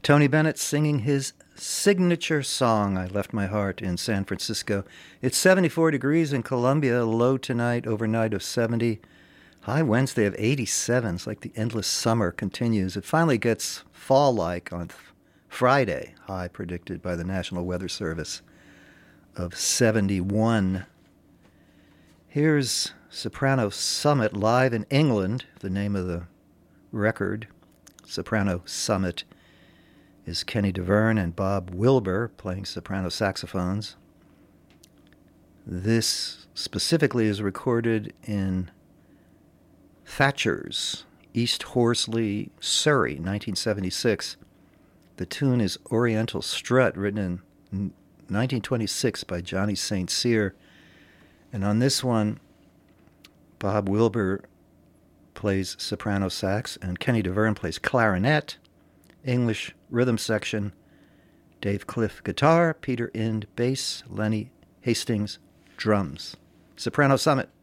Tony Bennett singing his signature song, I Left My Heart in San Francisco. It's 74 degrees in Columbia, low tonight, overnight of 70. High Wednesday of 87. It's like the endless summer continues. It finally gets fall-like on Friday, high predicted by the National Weather Service of 71. Here's Soprano Summit live in England, the name of the record. Soprano Summit is Kenny DeVerne and Bob Wilber playing soprano saxophones. This specifically is recorded in Thatcher's, East Horsley, Surrey, 1976. The tune is Oriental Strut, written in 1926 by Johnny St. Cyr. And on this one, Bob Wilber plays soprano sax and Kenny DeVerne plays clarinet. English rhythm section, Dave Cliff guitar, Peter Ind bass, Lenny Hastings drums. Soprano Summit.